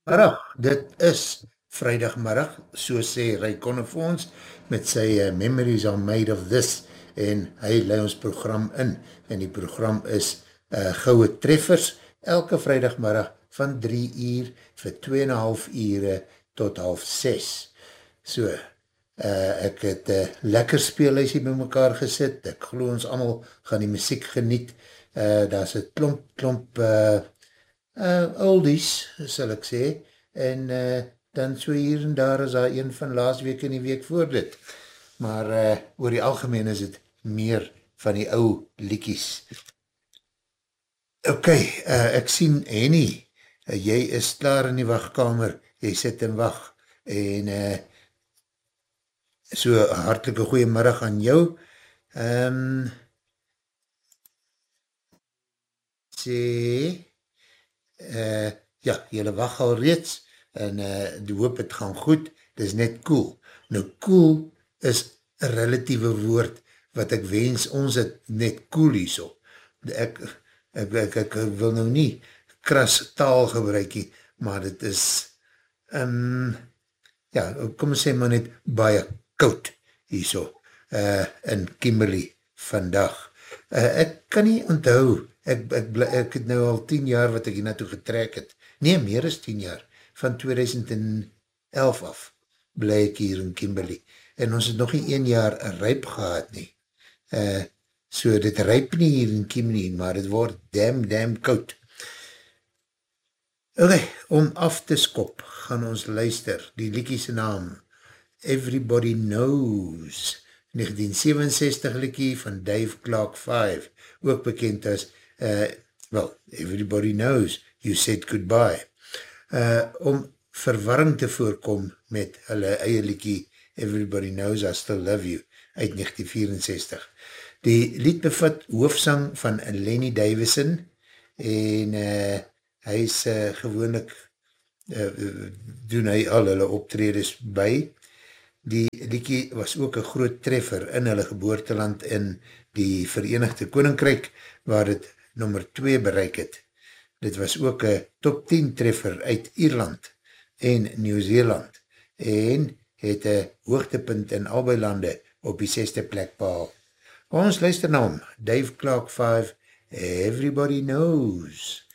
Dit is vrijdagmiddag, so sê Ray Connefons, met sy Memories are made of this, en hy lei ons program in, en die program is Gouwe Treffers, elke vrijdagmiddag van 3 uur vir 2,5 ure tot 5:30. So, ek het lekker speelhuisie by mekaar gesit, ek glo ons allemaal gaan die muziek geniet, daar is een klomp oldies, sal ek sê, en dan so hier en daar is daar een van laas week en die week voor dit. Maar oor die algemeen is het meer van die ou liekies. Ok, ek sien Henny, jy is klaar in die wachtkamer, jy sit en wacht, en so hartelike goeiemiddag aan jou. Sê, ja, jylle wacht al reeds, en die hoop het gaan goed, dit is net cool. Nou, cool is een relatieve woord, wat ek wens ons het net cool hierso. Ek wil nou nie kras taal gebruik, maar dit is, ja, kom ons sê maar net baie koud hierso, in Kimberley vandag. Ek kan nie onthou, ek het nou al 10 jaar wat ek hier naartoe getrek het, nee, meer as 10 jaar, van 2011 af, bly ek hier in Kimberley, en ons het nog nie 1 jaar ryp gehad nie, so dit ryp nie hier in Kimberley, maar het word damn koud. Ok, om af te skop, gaan ons luister, die liekiese naam, Everybody Knows, 1967 liekie van Dave Clark 5, ook bekend as, Everybody Knows, You Said Goodbye. Om verwarring te voorkom met hulle eie liekie Everybody Knows I Still Love You uit 1964. Die lied bevat hoofsang van Lenny Davison en hy is gewoonlik doen hy al hulle optredes by. Die liedjie was ook een groot treffer in hulle geboorteland in die Verenigde Koninkryk waar het nummer 2 bereik het. Dit was ook een top 10 treffer uit Ierland en Nieuw-Zeeland en het een hoogtepunt in albei lande op die 6de plek behaal. Ons luister na hom, Dave Clark 5, Everybody Knows.